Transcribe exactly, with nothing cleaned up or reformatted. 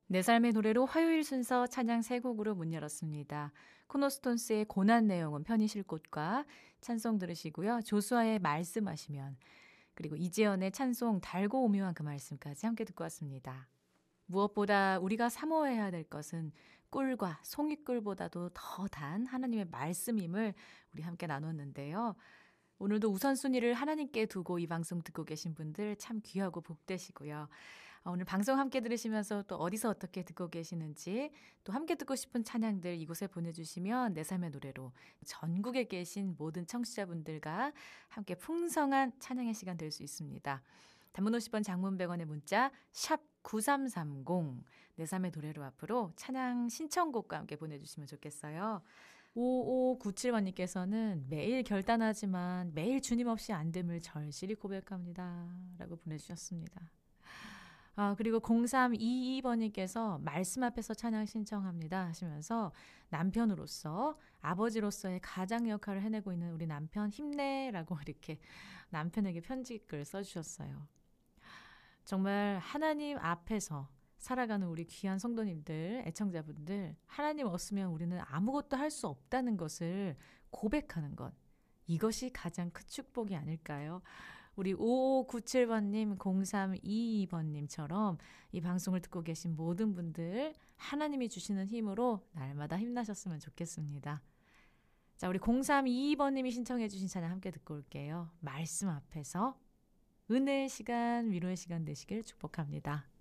내 삶의 노래로 화요일 순서 찬양 세 곡으로 문 열었습니다. 코너스톤스의 고난 내용은 편히쉴 곳과 찬송 들으시고요. 조수아의 말씀하시면, 그리고 이재현의 찬송 달고 오묘한 그 말씀까지 함께 듣고 왔습니다. 무엇보다 우리가 사모해야 될 것은 꿀과 송이꿀보다도 더 단 하나님의 말씀임을 우리 함께 나눴는데요. 오늘도 우선순위를 하나님께 두고 이 방송 듣고 계신 분들 참 귀하고 복되시고요. 오늘 방송 함께 들으시면서 또 어디서 어떻게 듣고 계시는지, 또 함께 듣고 싶은 찬양들 이곳에 보내주시면 내 삶의 노래로 전국에 계신 모든 청취자분들과 함께 풍성한 찬양의 시간 될 수 있습니다. 단문 오십 원, 장문 백 원의 문자 샵 구삼삼공, 내 삶의 노래로 앞으로 찬양 신청곡과 함께 보내주시면 좋겠어요. 오오구칠 번님께서는 매일 결단하지만 매일 주님 없이 안 됨을 절실히 고백합니다 라고 보내주셨습니다. 아, 그리고 공삼이이 번님께서 말씀 앞에서 찬양 신청합니다 하시면서 남편으로서, 아버지로서의 가장 역할을 해내고 있는 우리 남편 힘내라고 이렇게 남편에게 편지글 써주셨어요. 정말 하나님 앞에서 살아가는 우리 귀한 성도님들, 애청자분들, 하나님 없으면 우리는 아무것도 할 수 없다는 것을 고백하는 것, 이것이 가장 큰 축복이 아닐까요? 우리 오오구칠 번님, 공삼이이 번님처럼 이 방송을 듣고 계신 모든 분들, 하나님이 주시는 힘으로 날마다 힘나셨으면 좋겠습니다. 자, 우리 공삼이이 번님이 신청해 주신 찬양 함께 듣고 올게요. 말씀 앞에서. 은혜의 시간, 위로의 시간 되시길 축복합니다.